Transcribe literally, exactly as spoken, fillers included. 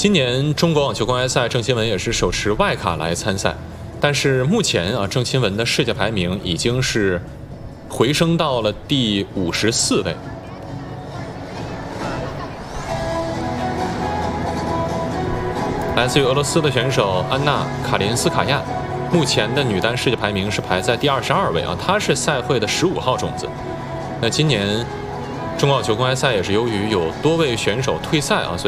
今年中国网球公开赛，郑钦文也是手持外卡来参赛，但是目前啊，郑钦文的世界排名已经是回升到了第五十四位。来自于俄罗斯的选手安娜·卡连斯卡娅，目前的女单世界排名是排在第二十二位啊，她是赛会的十五号种子。那今年中国网球公开赛也是由于有多位选手退赛啊，所以。